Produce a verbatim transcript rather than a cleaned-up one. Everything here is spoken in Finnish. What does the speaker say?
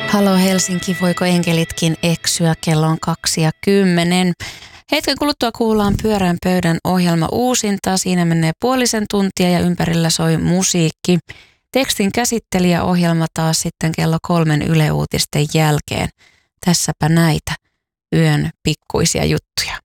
Halo Helsinki, voiko enkelitkin eksyä? Kello on kaksi ja kymmenen. Hetken kuluttua kuullaan Pyöreän pöydän ohjelma uusinta. Siinä menee puolisen tuntia ja ympärillä soi musiikki. Tekstin käsittelijä ohjelma taas sitten kello kolmen Yle Uutisten jälkeen. Tässäpä näitä yön pikkuisia juttuja.